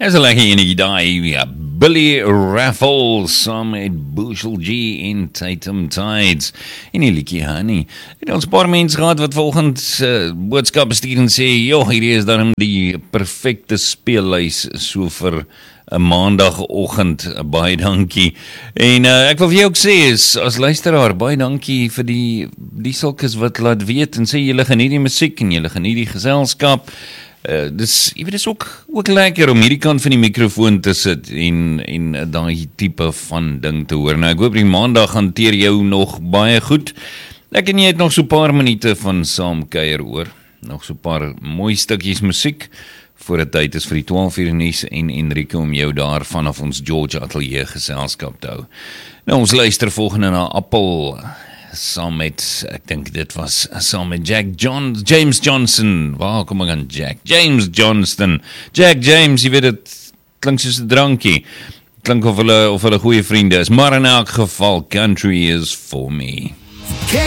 Is 'n lekker enetjie daai, ja, Billy Raffles saam met Bushel G in Tatum Tides en die liedjie Honey. Het ons paar mense gehad wat volgens boodskappe stuur en sê, joh, hierdie is dan die perfecte speellys so vir 'n maandagoggend, baie dankie. En ek wil vir jou ook sê, as luisteraar, baie dankie vir die sulkes wat laat weet en sê, julle geniet die musiek en julle geniet die geselskap. Dis ook lekker om hierdie kant van die mikrofoon te sit en daai tipe van ding te hoor. Nou, ek hoop die maandag hanteer jou nog baie goed. Ek en jy het nog so 'n paar minute van saamkuier oor. Nog so 'n paar mooi stukkies musiek voor dit tyd is vir die 12 uur nuus en Enrique om jou daar vanaf ons George Atelier geselskap te hou. Nou, ons luister volgende na Appel saam met, ek dink dit was saam met James Johnson. Waar kom ek aan James Johnston. Jack James, jy weet het klink soos 'n drankie. Klink of hulle goeie vriende is, maar in elk geval, country is for me.